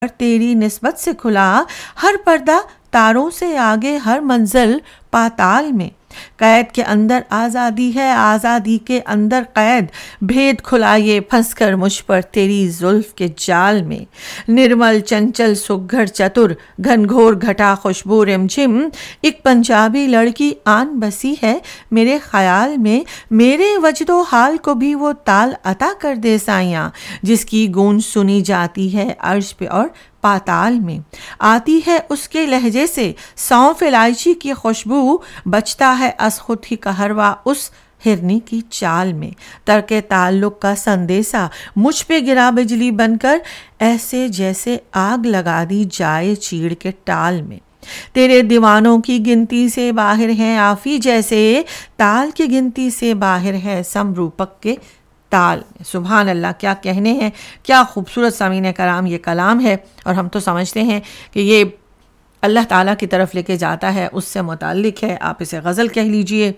تیری نسبت سے کھلا، ہر پردہ تاروں سے آگے، ہر منزل پاتال میں۔ قید کے اندر آزادی ہے، آزادی کے اندر قید، بھید کھلائیے پھنس کر مجھ پر تیری زلف کے جال میں۔ نرمل چنچل سگھڑ چتر، گھن گھور گھٹا خوشبو رمجھم، ایک پنجابی لڑکی آن بسی ہے میرے خیال میں۔ میرے وجد و حال کو بھی وہ تال عطا کر دے سائیاں، جس کی گونج سنی جاتی ہے عرش پہ اور پاتال میں۔ آتی ہے اس کے لہجے سے سونف الائچی کی خوشبو، بچتا ہے از خود ہی قہروا اس ہرنی کی چال میں۔ ترک تعلق کا سندیسہ مجھ پہ گرا بجلی بن کر، ایسے جیسے آگ لگا دی جائے چیڑ کے ٹال میں۔ تیرے دیوانوں کی گنتی سے باہر ہیں آفی، جیسے تال کی گنتی سے باہر ہے سم روپک کے تال میں۔ سبحان اللہ، کیا کہنے ہیں، کیا خوبصورت سامعین کرام یہ کلام ہے، اور ہم تو سمجھتے ہیں کہ یہ اللہ تعالیٰ کی طرف لے کے جاتا ہے، اس سے متعلق ہے، آپ اسے غزل کہہ لیجئے،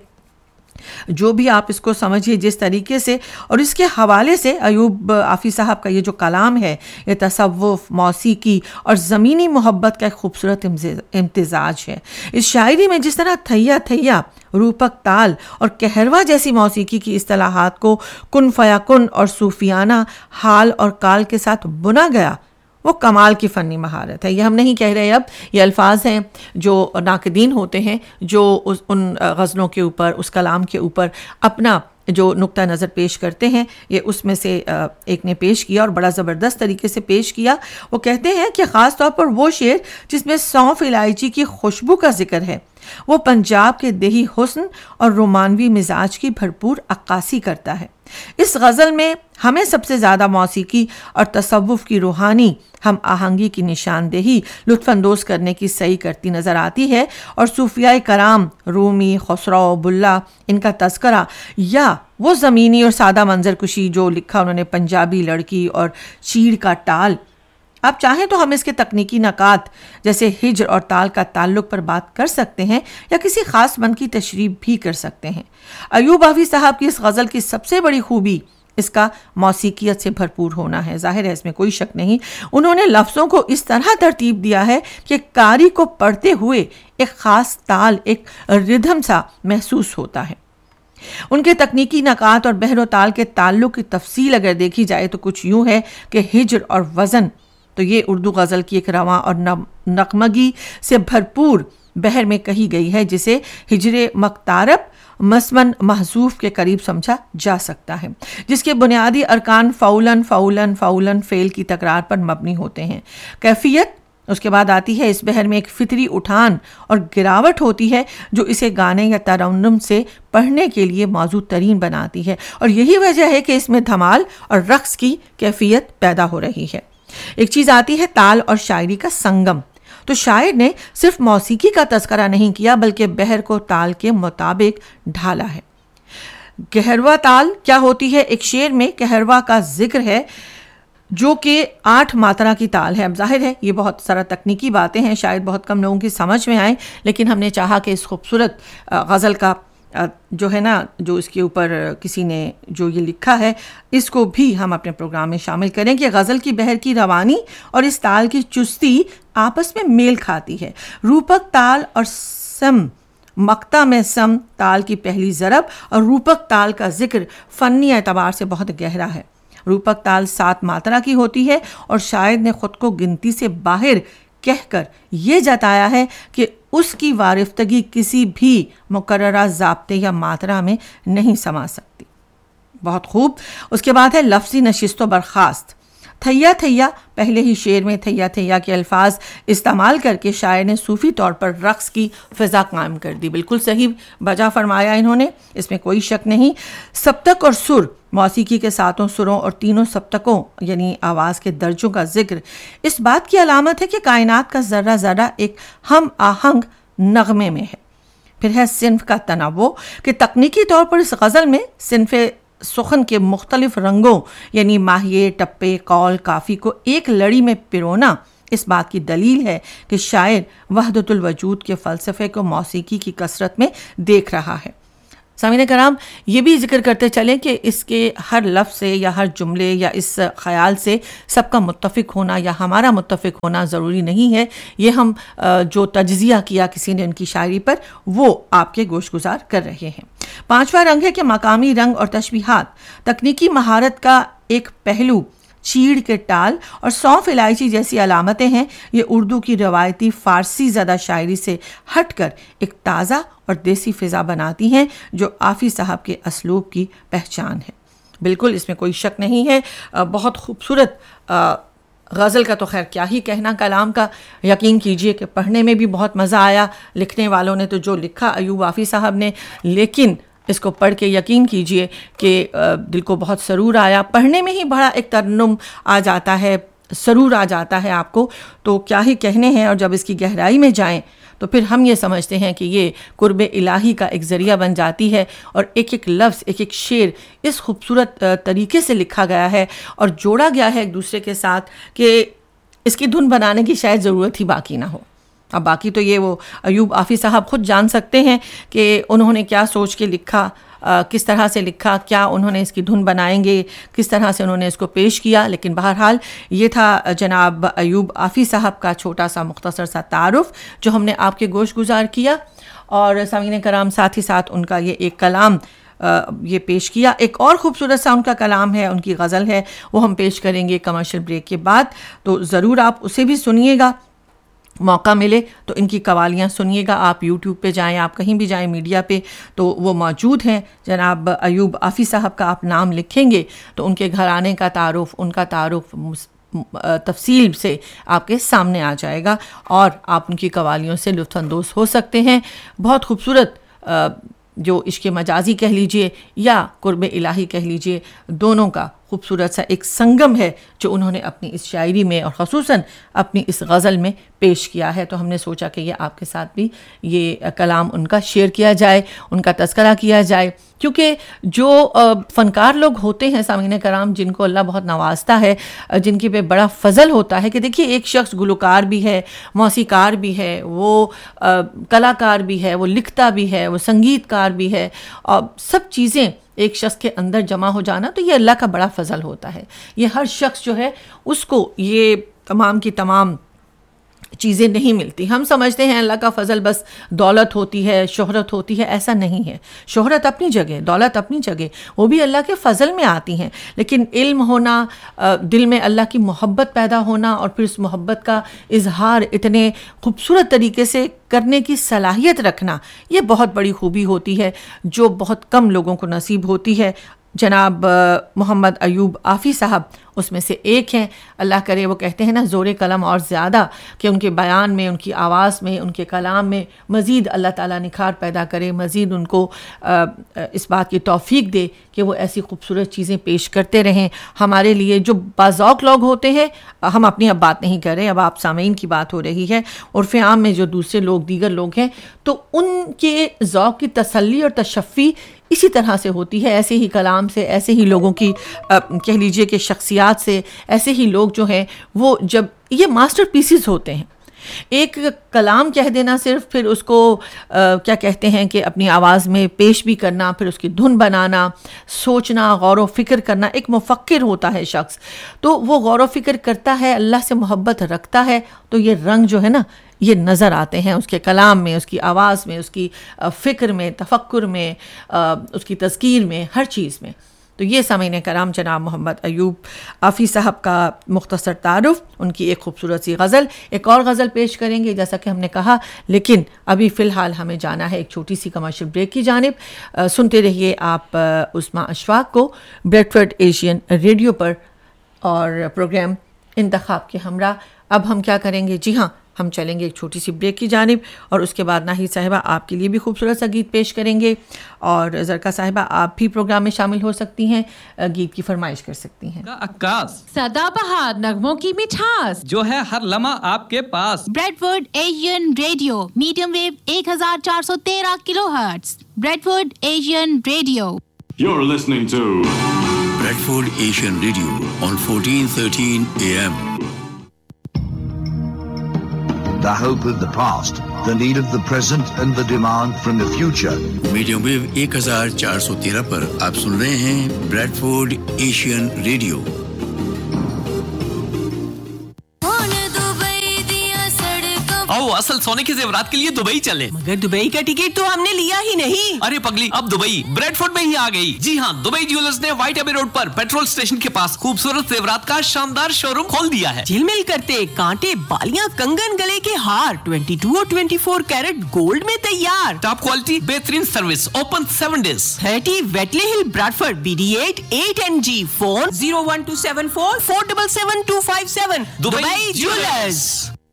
جو بھی آپ اس کو سمجھیے جس طریقے سے۔ اور اس کے حوالے سے ایوب آفی صاحب کا یہ جو کلام ہے، یہ تصوف، موسیقی اور زمینی محبت کا ایک خوبصورت امتزاج ہے۔ اس شاعری میں جس طرح تھیا تھیا، روپک تال اور کہروا جیسی موسیقی کی اصطلاحات کو کن فیکن اور صوفیانہ حال اور کال کے ساتھ بنا گیا، وہ کمال کی فنی مہارت ہے۔ یہ ہم نہیں کہہ رہے، اب یہ الفاظ ہیں جو ناقدین ہوتے ہیں، جو ان غزلوں کے اوپر، اس کلام کے اوپر اپنا جو نقطہ نظر پیش کرتے ہیں، یہ اس میں سے ایک نے پیش کیا اور بڑا زبردست طریقے سے پیش کیا۔ وہ کہتے ہیں کہ خاص طور پر وہ شعر جس میں سونف الائچی کی خوشبو کا ذکر ہے، وہ پنجاب کے دیہی حسن اور رومانوی مزاج کی بھرپور عکاسی کرتا ہے۔ اس غزل میں ہمیں سب سے زیادہ موسیقی اور تصوف کی روحانی ہم آہنگی کی نشاندہی لطف اندوز کرنے کی صحیح کرتی نظر آتی ہے، اور صوفیاء کرام رومی، خسرو، بلّہ، ان کا تذکرہ یا وہ زمینی اور سادہ منظر کشی جو لکھا انہوں نے پنجابی لڑکی اور چیڑ کا ٹال۔ آپ چاہیں تو ہم اس کے تکنیکی نکات جیسے ہجر اور تال کا تعلق پر بات کر سکتے ہیں، یا کسی خاص بند کی تشریح بھی کر سکتے ہیں۔ ایوب آفی صاحب کی اس غزل کی سب سے بڑی خوبی اس کا موسیقیت سے بھرپور ہونا ہے، ظاہر ہے اس میں کوئی شک نہیں۔ انہوں نے لفظوں کو اس طرح ترتیب دیا ہے کہ قاری کو پڑھتے ہوئے ایک خاص تال، ایک ردھم سا محسوس ہوتا ہے۔ ان کے تکنیکی نکات اور بحر و تال کے تعلق کی تفصیل اگر دیکھی جائے تو کچھ یوں ہے کہ ہجر اور وزن تو یہ اردو غزل کی ایک رواں اور نغمگی سے بھرپور بحر میں کہی گئی ہے، جسے ہجر مقتارب مسمن محذوف کے قریب سمجھا جا سکتا ہے، جس کے بنیادی ارکان فعولن فعولن فعولن فعل کی تکرار پر مبنی ہوتے ہیں۔ کیفیت اس کے بعد آتی ہے، اس بحر میں ایک فطری اٹھان اور گراوٹ ہوتی ہے جو اسے گانے یا ترنم سے پڑھنے کے لیے موزوں ترین بناتی ہے، اور یہی وجہ ہے کہ اس میں دھمال اور رقص کی کیفیت پیدا ہو رہی ہے۔ ایک چیز آتی ہے تال اور شاعری کا سنگم، تو شاعر نے صرف موسیقی کا تذکرہ نہیں کیا بلکہ بحر کو تال کے مطابق ڈھالا ہے۔ کہروا تال کیا ہوتی ہے؟ ایک شعر میں کہروا کا ذکر ہے جو کہ 8 ماترا کی تال ہے۔ اب ظاہر ہے یہ بہت سارا تکنیکی باتیں ہیں، شاید بہت کم لوگوں کی سمجھ میں آئیں، لیکن ہم نے چاہا کہ اس خوبصورت غزل کا جو ہے نا، جو اس کے اوپر کسی نے جو یہ لکھا ہے، اس کو بھی ہم اپنے پروگرام میں شامل کریں کہ غزل کی بحر کی روانی اور اس تال کی چستی آپس میں میل کھاتی ہے۔ روپک تال اور سم، مقطع میں سم تال کی پہلی ضرب اور روپک تال کا ذکر فنی اعتبار سے بہت گہرا ہے۔ روپک تال 7 ماترا کی ہوتی ہے، اور شاعر نے خود کو گنتی سے باہر کہہ کر یہ جتایا ہے کہ اس کی وارفتگی کسی بھی مقررہ ضابطے یا ماترا میں نہیں سما سکتی۔ بہت خوب۔ اس کے بعد ہے لفظی نشست و برخاست۔ تھیا تھیا، پہلے ہی شعر میں تھیا تھیا کے الفاظ استعمال کر کے شاعر نے صوفی طور پر رقص کی فضا قائم کر دی۔ بالکل صحیح بجا فرمایا انہوں نے، اس میں کوئی شک نہیں۔ سبتک اور سر، موسیقی کے 7 سروں اور 3 سبتکوں یعنی آواز کے درجوں کا ذکر اس بات کی علامت ہے کہ کائنات کا ذرہ ذرہ ایک ہم آہنگ نغمے میں ہے۔ پھر ہے صنف کا تنوع کہ تکنیکی طور پر اس غزل میں صنف سخن کے مختلف رنگوں یعنی ماہیے، ٹپے، قول، کافی کو ایک لڑی میں پرونا اس بات کی دلیل ہے کہ شاعر وحدت الوجود کے فلسفے کو موسیقی کی کثرت میں دیکھ رہا ہے۔ سامعین کرام یہ بھی ذکر کرتے چلیں کہ اس کے ہر لفظ سے یا ہر جملے یا اس خیال سے سب کا متفق ہونا یا ہمارا متفق ہونا ضروری نہیں ہے. یہ ہم جو تجزیہ کیا کسی نے ان کی شاعری پر وہ آپ کے گوش گزار کر رہے ہیں. پانچواں رنگ ہے کہ مقامی رنگ اور تشبیہات. تکنیکی مہارت کا ایک پہلو چیڑ کے ٹال اور سونف الائچی جیسی علامتیں ہیں. یہ اردو کی روایتی فارسی زدہ شاعری سے ہٹ کر ایک تازہ اور دیسی فضا بناتی ہیں جو آفی صاحب کے اسلوب کی پہچان ہے. بالکل اس میں کوئی شک نہیں ہے. بہت خوبصورت غزل کا تو خیر کیا ہی کہنا کلام کا. یقین کیجئے کہ پڑھنے میں بھی بہت مزہ آیا. لکھنے والوں نے تو جو لکھا ایوب آفی صاحب نے, لیکن اس کو پڑھ کے یقین کیجئے کہ دل کو بہت سرور آیا. پڑھنے میں ہی بڑا ایک ترنم آ جاتا ہے, سرور آ جاتا ہے آپ کو, تو کیا ہی کہنے ہیں. اور جب اس کی گہرائی میں جائیں تو پھر ہم یہ سمجھتے ہیں کہ یہ قرب الہی کا ایک ذریعہ بن جاتی ہے. اور ایک ایک لفظ, ایک ایک شعر اس خوبصورت طریقے سے لکھا گیا ہے اور جوڑا گیا ہے ایک دوسرے کے ساتھ کہ اس کی دھن بنانے کی شاید ضرورت ہی باقی نہ ہو. اب باقی تو یہ وہ ایوب آفی صاحب خود جان سکتے ہیں کہ انہوں نے کیا سوچ کے لکھا, کس طرح سے لکھا, کیا انہوں نے اس کی دھن بنائیں گے, کس طرح سے انہوں نے اس کو پیش کیا. لیکن بہرحال یہ تھا جناب ایوب آفی صاحب کا چھوٹا سا مختصر سا تعارف جو ہم نے آپ کے گوش گزار کیا. اور سامعین کرام ساتھ ہی ساتھ ان کا یہ ایک کلام یہ پیش کیا. ایک اور خوبصورت سا ان کا کلام ہے, ان کی غزل ہے, وہ ہم پیش کریں گے کمرشل بریک کے بعد. تو ضرور آپ اسے بھی سنیے گا, موقع ملے تو ان کی قوالیاں سنیے گا. آپ یوٹیوب پہ جائیں, آپ کہیں بھی جائیں میڈیا پہ تو وہ موجود ہیں. جناب ایوب آفی صاحب کا آپ نام لکھیں گے تو ان کے گھرانے کا تعارف, ان کا تعارف تفصیل سے آپ کے سامنے آ جائے گا اور آپ ان کی قوالیوں سے لطف اندوز ہو سکتے ہیں. بہت خوبصورت جو عشق مجازی کہہ لیجئے یا قرب الہی کہہ لیجئے, دونوں کا خوبصورت سا ایک سنگم ہے جو انہوں نے اپنی اس شاعری میں اور خصوصاً اپنی اس غزل میں پیش کیا ہے. تو ہم نے سوچا کہ یہ آپ کے ساتھ بھی یہ کلام ان کا شیئر کیا جائے, ان کا تذکرہ کیا جائے, کیونکہ جو فنکار لوگ ہوتے ہیں سامعین کرام جن کو اللہ بہت نوازتا ہے, جن کے پہ بڑا فضل ہوتا ہے کہ دیکھیے ایک شخص گلوکار بھی ہے, موسیقار بھی ہے, وہ کلاکار بھی ہے, وہ لکھتا بھی ہے, وہ سنگیت کار بھی ہے, اور سب چیزیں ایک شخص کے اندر جمع ہو جانا تو یہ اللہ کا بڑا فضل ہوتا ہے. یہ ہر شخص جو ہے اس کو یہ تمام کی تمام چیزیں نہیں ملتی. ہم سمجھتے ہیں اللہ کا فضل بس دولت ہوتی ہے, شہرت ہوتی ہے. ایسا نہیں ہے. شہرت اپنی جگہ, دولت اپنی جگہ, وہ بھی اللہ کے فضل میں آتی ہیں. لیکن علم ہونا, دل میں اللہ کی محبت پیدا ہونا اور پھر اس محبت کا اظہار اتنے خوبصورت طریقے سے کرنے کی صلاحیت رکھنا, یہ بہت بڑی خوبی ہوتی ہے جو بہت کم لوگوں کو نصیب ہوتی ہے. جناب محمد ایوب آفی صاحب اس میں سے ایک ہیں. اللہ کرے, وہ کہتے ہیں نا زور قلم اور زیادہ, کہ ان کے بیان میں, ان کی آواز میں, ان کے کلام میں مزید اللہ تعالیٰ نکھار پیدا کرے, مزید ان کو اس بات کی توفیق دے کہ وہ ایسی خوبصورت چیزیں پیش کرتے رہیں ہمارے لیے. جو باذوق لوگ ہوتے ہیں, ہم اپنی اب بات نہیں کر رہے, اب آپ سامعین کی بات ہو رہی ہے, عرف عام میں جو دوسرے لوگ, دیگر لوگ ہیں, تو ان کے ذوق کی تسلی اور تشفی اسی طرح سے ہوتی ہے, ایسے ہی کلام سے, ایسے ہی لوگوں کی کہہ لیجئے کہ شخصیات سے, ایسے ہی لوگ جو ہیں وہ جب یہ ماسٹر پیسز ہوتے ہیں. ایک کلام کہہ دینا صرف, پھر اس کو کیا کہتے ہیں کہ اپنی آواز میں پیش بھی کرنا, پھر اس کی دھن بنانا, سوچنا, غور و فکر کرنا. ایک مفکر ہوتا ہے شخص, تو وہ غور و فکر کرتا ہے, اللہ سے محبت رکھتا ہے, تو یہ رنگ جو ہے نا یہ نظر آتے ہیں اس کے کلام میں, اس کی آواز میں, اس کی فکر میں, تفکر میں, اس کی تذکیر میں, ہر چیز میں. تو یہ سامعین کرام جناب محمد ایوب آفی صاحب کا مختصر تعارف, ان کی ایک خوبصورت سی غزل. ایک اور غزل پیش کریں گے جیسا کہ ہم نے کہا, لیکن ابھی فی الحال ہمیں جانا ہے ایک چھوٹی سی کمرشل بریک کی جانب. سنتے رہیے آپ عثمان اشفاق کو بریڈ فورڈ ایشین ریڈیو پر اور پروگرام انتخاب کے ہمراہ. اب ہم کیا کریں گے, جی ہاں, ہم چلیں گے ایک چھوٹی سی بریک کی جانب, اور اس کے بعد ناہید صاحبہ آپ کے لیے بھی خوبصورت سا گیت پیش کریں گے, اور زرکا صاحبہ آپ بھی پروگرام میں شامل ہو سکتی ہیں, گیت کی فرمائش کر سکتی ہیں. عکاس سدا بہار نغموں کی مٹھاس جو ہے ہر لمحہ آپ کے پاس. Bread Ford Asian radio medium view 1413 kilo hertz. Bread Ford Asian radio. You're listening to Bradford Asian Radio on 1413 AM. the hope of the past, the need of the present and the demand from the future. Medium wave 1413 पर आप सुन रहे हैं Bradford Asian radio. आओ असल सोने के जेवरात के लिए दुबई चले। मगर दुबई का टिकट तो हमने लिया ही नहीं। अरे पगली, अब दुबई ब्रैडफोर्ड में ही आ गई। जी हाँ, दुबई ज्वेलर्स ने व्हाइट एबी रोड पर पेट्रोल स्टेशन के पास खूबसूरत जेवरात का शानदार शोरूम खोल दिया है। झिलमिल करते कांटे, बालियां, कंगन, गले के हार 22 और 24 कैरेट गोल्ड में तैयार। टॉप क्वालिटी, बेहतरीन सर्विस, ओपन 7 days। 30 वेटले हिल Bradford BD8 8NG। Phone 01274 477 257। Dubai jewellers.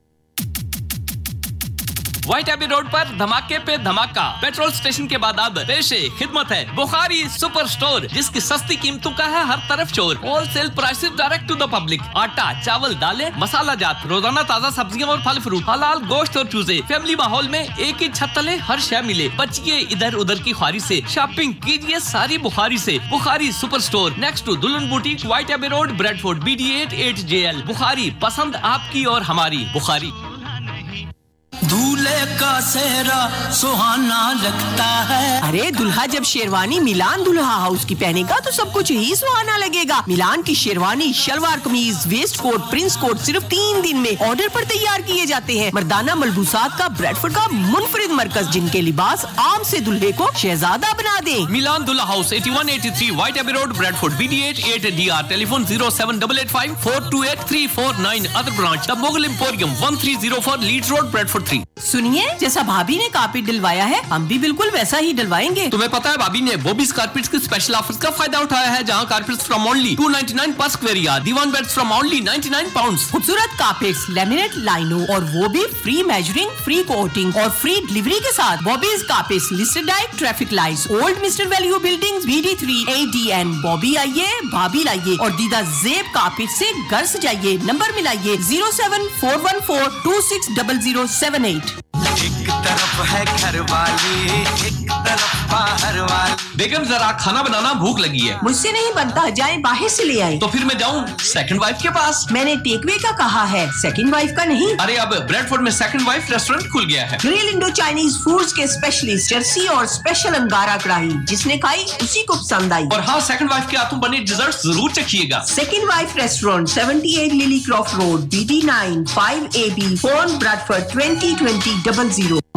White AB road पर धमाके पे धमाका। पेट्रोल स्टेशन के बाद अब पेशे खिदमत है बुखारी सुपर स्टोर, जिसकी सस्ती कीमतों का है हर तरफ शोर। Wholesale prices direct to the public. आटा, चावल, दालें, मसाला जात, रोजाना ताजा सब्जियां और फल फ्रूट, हलाल गोश्त और चूजे। फैमिली माहौल में एक ही छत तले हर शय मिले। बचिए इधर उधर की ख्वारी से, शॉपिंग कीजिए सारी बुखारी से। Bukhari super store next to दुल्हन boutique, white AB road, Bradford BD8 8JL। Bukhari, पसंद आपकी और हमारी बुखारी। दूल्हे का सेहरा सुहाना लगता है। अरे दुल्हा जब शेरवानी मिलान दुल्हा हाउस की पहनेगा तो सब कुछ ही सुहाना लगेगा। मिलान की शेरवानी, शलवार कमीज, वेस्ट कोट, प्रिंस कोट सिर्फ 3 दिन में ऑर्डर पर तैयार किए जाते हैं। मर्दाना मलबूसात का ब्रैडफोर्ड का मुनफरिद मरकज, जिनके लिबास आम से दुल्हे को शहजादा बना दे। मिलान दुल्हा house 8183 white AB road, Bradford BD8 8DR। Telephone 07885 428 349। Other branch the Mughal emporium 1304 Leeds road, Bradford 3। सुनिए, जैसा भाभी ने कारपेट डलवाया है हम भी बिल्कुल वैसा ही डलवाएंगे। तुम्हें पता है भाभी ने बॉबीज कारपेट्स के स्पेशल ऑफर्स का फायदा उठाया है, जहां कारपेट्स फ्रॉम ओनली 299 पर square yard, Diwan beds from only 99 pounds. खूबसूरत कारपेट्स, लैमिनेट लाइनों और वो भी फ्री मेजरिंग, फ्री कोटिंग और फ्री डिलीवरी के साथ। Bobby's carpets listed diet, traffic lights, old mister value buildings, BD3 ADN। Bobby आइए, भाभी लाइए और दीदा जेब कारपेट से घर सजाइए। नंबर मिलाइए 07414 260078। एक तरफ है घरवाली, एक तरफ बाहर वाली। बेगम जरा खाना बनाना, भूख लगी है। मुझसे नहीं बनता, जाए बाहर से ले आए। तो फिर मैं जाऊं सेकंड वाइफ के पास? मैंने टेकवे का कहा है, सेकंड वाइफ का नहीं। अरे अब ब्रैडफोर्ड में सेकंड वाइफ रेस्टोरेंट खुल गया है। ग्रिल इंडो चाइनीज फूड्स के स्पेशलिस्ट जर्सी और स्पेशल अंगारा कढ़ाई, जिसने खाई उसी को पसंद आई। और हाँ, सेकंड वाइफ के हाथों बने डिजर्ट जरूर चखिएगा। Second wife restaurant 78 lily craft road, BD9 5AB। Phone Bradford 2020 00।